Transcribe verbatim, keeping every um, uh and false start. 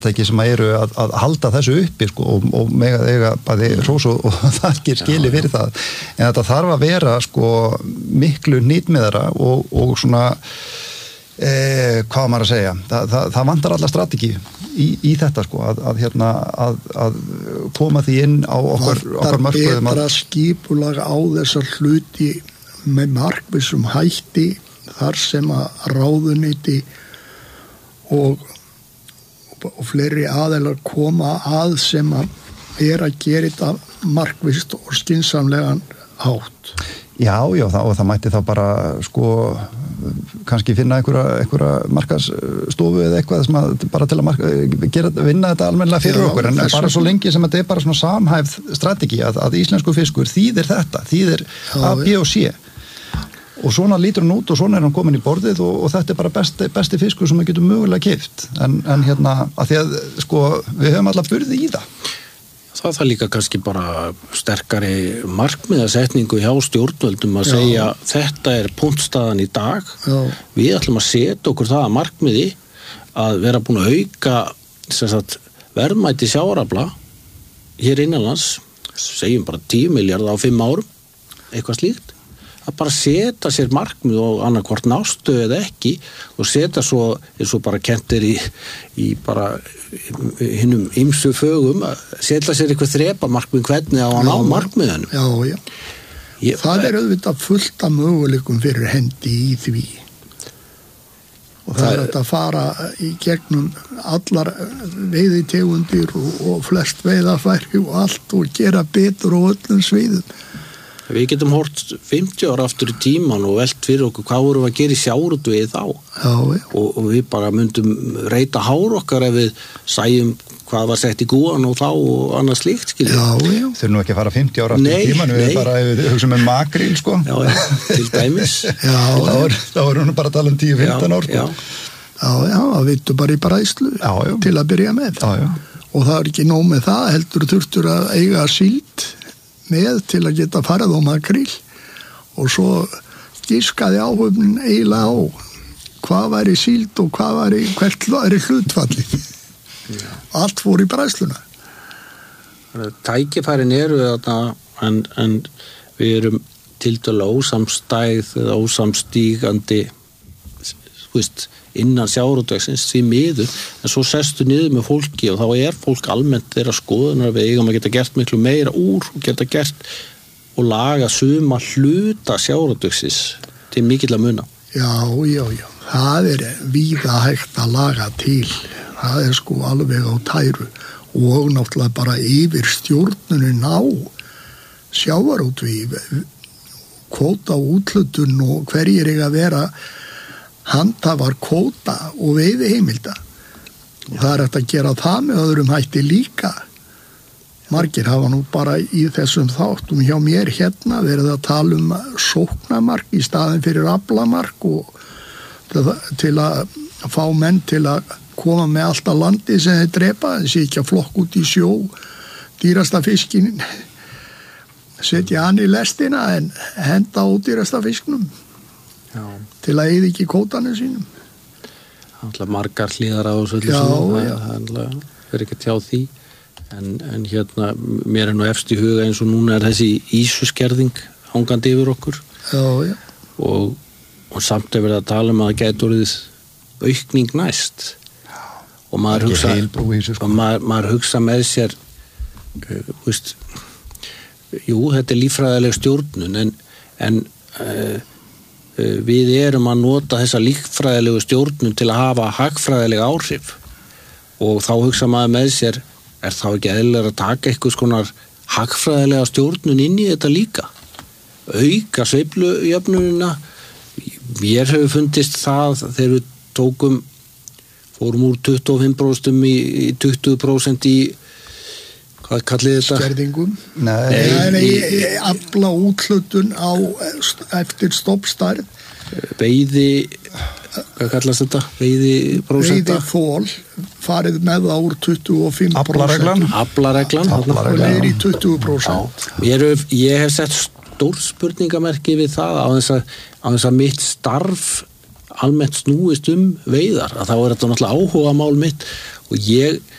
fyrirtæki sem eru að, að halda þessu uppi sko, og, og mega eiga bæði hrós og, og þakkir skili fyrir það en þetta þarf að vera sko, miklu nýtmiðara og, og svona eh, hvað maður að segja það, það, það vantar alla strategi í, í þetta sko, að, að, hérna, að, að koma því inn á okkar, okkar mörkuðum betra skipulag á þessar hluti með markvissum hætti þar sem að ráðuneyti og og fleiri aðeinar koma að sem að er að gera þetta markvisst og skynsamlegan hátt. Já, já, það, og það mætti þá bara sko, kannski finna einhverja, einhverja markastofu eða eitthvað sem að bara til að marka, gera, vinna þetta almennilega fyrir já, okkur, en bara svo lengi sem að þetta er bara svona samhæfð strategi að, að íslensku fiskur þýðir þetta, þýðir A, B og C. Og svona lítur hann út og svona er hann komin í borðið og, og þetta er bara besti, besti fiskur sem við getum mögulega keypt. En, en hérna, að því að sko, við höfum alla burði í það. Það það líka kannski bara sterkari markmiðasetningu hjá stjórnvöldum að Já. segja þetta er punktstaðan í dag. Já. Við ætlum að setja okkur það að markmiði að vera búin að auka sem sagt, verðmæti sjávarafla hér innanlands, segjum bara tíu milljarða á fimm árum, eitthvað slíkt. Að bara setja sér markmið og annarkvort nástu eða ekki og setja svo, eins og bara kentir í, í bara hinnum ýmsu fögum, að setja sér eitthvað þrepa markmið hvernig á að ná markmiðunum. Já, já. Ég, það er auðvitað fullt af möguleikum fyrir hendi í því. Og það, það er að fara í gegnum allar veiðitegundir og, og flest veiðafæri og allt og gera betur á öllum sviðum. Við getum hort fimmtíu ára aftur í tíman og velt fyrir okkur hvað vorum við að gera í sjávarútvegi þá. Já, já. Og, og við bara myndum reyta hár okkar ef við sæjum hvað var sett í gúan og þá og annað slíkt, skiljum. Já, já. Þau eru nú ekki að fara fimmtíu ára aftur í tíman, við bara hugsaum með makril, sko. Já, já, til dæmis. Já, þá erum við bara að tala um tíu til fimmtán ár, sko. Já, já, já, það vittu bara í bræðslu til að byrja með. Já, já. Og það er ekki nóg með það, heldur þurftur að eiga síld með til að geta farið á makril og svo giskaði áhöfnin eiginlega á hvað væri síld og hvað væri hvert væri hlutfallið. Allt fór í bræðsluna. Tækifærin eru þarna en, en við erum tiltölulega ósamstæð eða ósamstígandi þú veist, innan sjávarútvegsins því miður, en svo sestu niður með fólki og þá er fólk almennt þeirra skoðunar við eigum að geta gert miklu meira úr og geta gert og laga suma hluta sjávarútvegsins til mikill að muna. Já, já, já. Það er víða hægt að laga til. Það er sko alveg á tæru og náttúrulega bara yfir stjórnunin á sjávarútvegi, kvóta úthlutun og hverjir eiga að vera handhafar kvóta og veiðiheimilda. Og það er hægt að gera það með öðrum hætti líka. Margir hafa nú bara í þessum þáttum hjá mér hérna verið að tala um sóknamark í staðin fyrir aflamark og til að fá menn til að koma með allt að landi sem þeir drepa, þessi ekki að flokk út í sjó, dýrasta fiskin, setja hann í lestina en henda út dýrasta fisknum. Já. Til að eyða ekki kótanum sínum. Það er margar hlýðar á þessu öllu já, já. Það er ekki að tjá því en, en hérna, mér er nú efst í huga eins og núna er þessi ísuskerðing hangandi yfir okkur já, já. Og, og samt er verið að tala um að það gæti orðið aukning næst já. Og maður hugsa ísu, sko. og maður, maður hugsa með sér uh, veist, jú, þetta er líffræðileg stjórnun en, en uh, við erum að nota þessa líffræðilegu stjórnun til að hafa hagfræðileg áhrif og þá hugsa maður með sér er þá ekki eðlilega að taka eitthvað skonar hagfræðilega stjórnun inn í þetta líka auka sveiflujöfnunina mér hefur fundist það þegar við tókum fórum úr tuttugu og fimm prósent í, í tuttugu prósent í hvað kallið þetta? Skerðingum. Nei, nei, nei afla úthlutun á eftir stoppstærð. Veiði, hvað kallast þetta? Veiði prósenta? Veiði þól, farið með það úr tuttugu og fimm prósent. Aflareglan. Aflareglan. Og neyri í tuttugu prósent. Ég, ég hef sett stór spurningamerki við það á þess að, á þess að mitt starf almennt snúist um veiðar, að þá er þetta náttúrulega áhuga mál mitt og ég